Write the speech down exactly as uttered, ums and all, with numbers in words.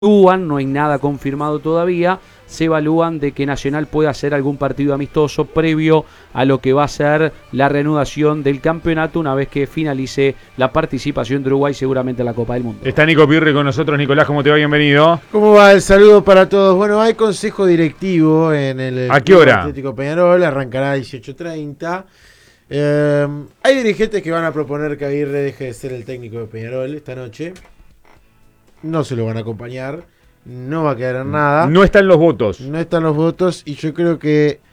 evalúan, no hay nada confirmado todavía, se evalúan de que Nacional pueda hacer algún partido amistoso previo a lo que va a ser la reanudación del campeonato una vez que finalice la participación de Uruguay seguramente en la Copa del Mundo. Está Nico Pirri con nosotros. Nicolás, ¿cómo te va? Bienvenido. ¿Cómo va? El saludo para todos. Bueno, hay consejo directivo en el ¿A qué hora? Atlético Peñarol, arrancará a dieciocho treinta. Eh, hay dirigentes que van a proponer que Aguirre deje de ser el técnico de Peñarol esta noche. No se lo van a acompañar, no va a quedar en nada. No están los votos. No están los votos y yo creo que